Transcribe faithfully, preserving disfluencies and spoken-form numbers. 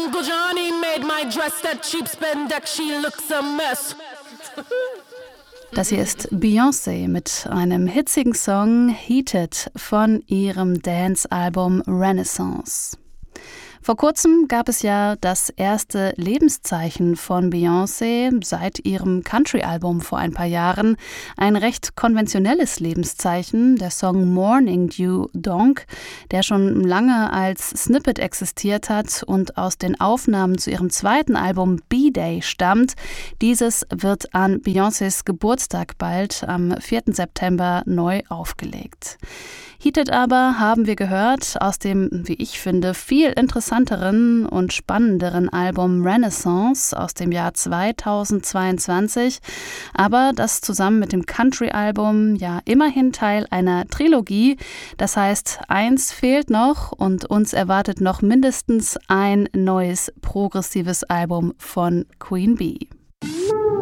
Uncle Johnny made my dress that cheap spandex, she looks a mess. Das hier ist Beyoncé mit einem hitzigen Song Heated von ihrem Dance-Album Renaissance. Vor kurzem gab es ja das erste Lebenszeichen von Beyoncé seit ihrem Country-Album vor ein paar Jahren. Ein recht konventionelles Lebenszeichen, der Song Morning Dew Donk, der schon lange als Snippet existiert hat und aus den Aufnahmen zu ihrem zweiten Album B-Day stammt. Dieses wird an Beyoncés Geburtstag bald am vierten September neu aufgelegt. Heated aber haben wir gehört aus dem, wie ich finde, viel interessanteren und spannenderen Album Renaissance aus dem Jahr zweitausendzweiundzwanzig. Aber das zusammen mit dem Country-Album ja immerhin Teil einer Trilogie. Das heißt, eins fehlt noch und uns erwartet noch mindestens ein neues progressives Album von Queen Bee.